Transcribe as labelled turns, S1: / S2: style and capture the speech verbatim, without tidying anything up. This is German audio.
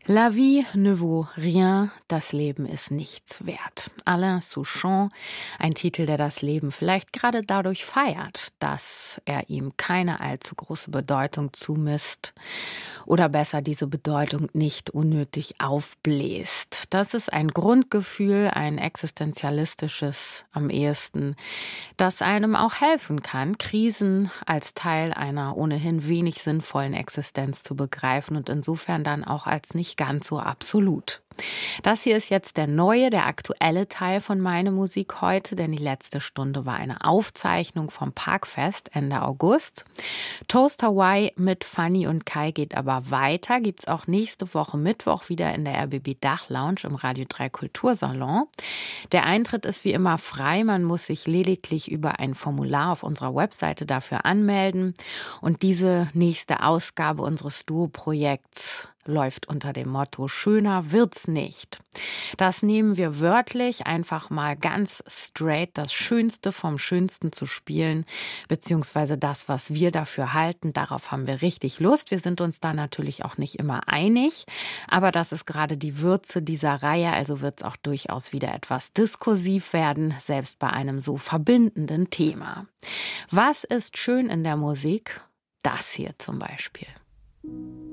S1: La vie ne vaut rien, das Leben ist nichts wert. Alain Souchon, ein Titel, der das Leben vielleicht gerade dadurch feiert, dass er ihm keine allzu große Bedeutung zumisst oder besser diese Bedeutung nicht unnötig aufbläst. Das ist ein Grundgefühl, ein existenzialistisches am ehesten, das einem auch helfen kann, Krisen als Teil einer ohnehin wenig sinnvollen Existenz zu begreifen und insofern dann auch als nicht ganz so absolut. Das hier ist jetzt der neue, der aktuelle Teil von Meine Musik heute, denn die letzte Stunde war eine Aufzeichnung vom Parkfest Ende August. Toast Hawaii mit Fanny und Kai geht aber weiter, gibt's auch nächste Woche Mittwoch wieder in der R B B Dachlounge im Radio drei Kultursalon. Der Eintritt ist wie immer frei, man muss sich lediglich über ein Formular auf unserer Webseite dafür anmelden und diese nächste Ausgabe unseres Duo-Projekts läuft unter dem Motto „Schöner wird's nicht". Das nehmen wir wörtlich, einfach mal ganz straight das Schönste vom Schönsten zu spielen, beziehungsweise das, was wir dafür halten. Darauf haben wir richtig Lust. Wir sind uns da natürlich auch nicht immer einig, aber das ist gerade die Würze dieser Reihe, also wird es auch durchaus wieder etwas diskursiv werden, selbst bei einem so verbindenden Thema. Was ist schön in der Musik? Das hier zum Beispiel.